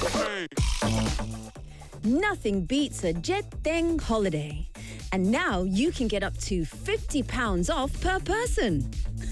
Nothing beats a Jeteng holiday. And now you can get up to £50 off per person.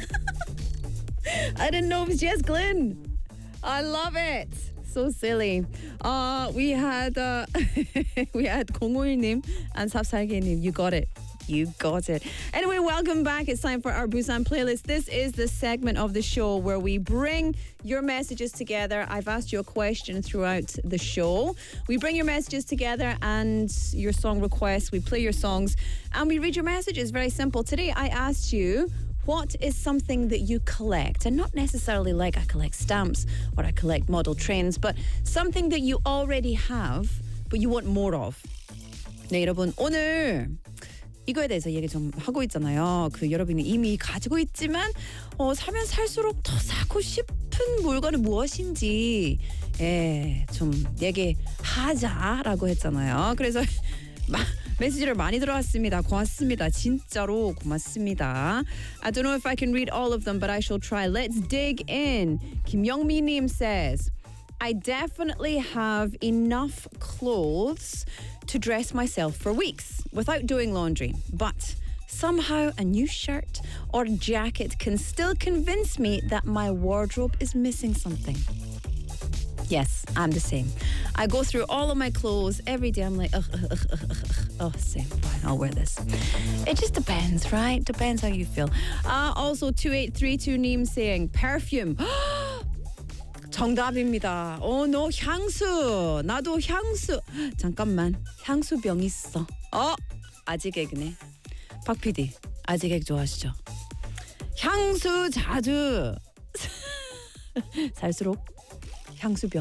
I didn't know it was Jess Glynn. I love it. So silly. We had we had 051님 and 삽살개님. You got it. You got it. Anyway, welcome back. It's time for our Busan playlist. This is the segment of the show where we bring your messages together. I've asked you a question throughout the show. We bring your messages together and your song requests. We play your songs and we read your messages. Very simple. Today, I asked you, what is something that you collect? And not necessarily like I collect stamps or I collect model trains, but something that you already have, but you want more of. 네, 여러분, 오늘 이거에 대해서 얘기 좀 하고 있잖아요. 여러분이 이미 가지고 있지만 사면 살수록 더 사고 싶은 물건은 무엇인지 좀 얘기하자라고 했잖아요. 그래서 메시지를 많이 들어왔습니다. 고맙습니다. 진짜로 고맙습니다. I don't know if I can read all of them, but I shall try. Let's dig in. 김영미님 says, I definitely have enough clothes to dress myself for weeks without doing laundry. But somehow a new shirt or jacket can still convince me that my wardrobe is missing something. Yes, I'm the same. I go through all of my clothes every day. I'm like, same. Fine, I'll wear this. It just depends, right? Depends how you feel. Also, 2832님 saying perfume. 정답입니다. no, 향수. 나도 향수. 잠깐만. 향수병 있어. 아직 개그네. 박 PD, 아직 개그 좋아하시죠? 향수 자주. 살수록 향수병.